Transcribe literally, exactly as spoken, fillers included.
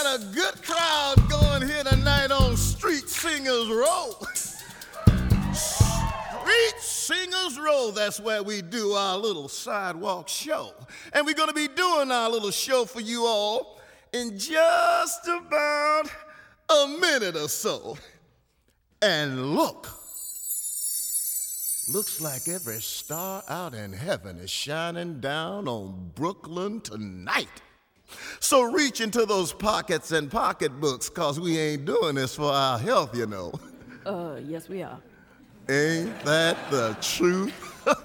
got a good crowd going here tonight on Street Singers Row. Street Singers Row, that's where we do our little sidewalk show. And we're going to be doing our little show for you all in just about a minute or so. And look, looks like every star out in heaven is shining down on Brooklyn tonight. So reach into those pockets and pocketbooks, because we ain't doing this for our health, you know. Uh, yes, we are. Ain't that the truth?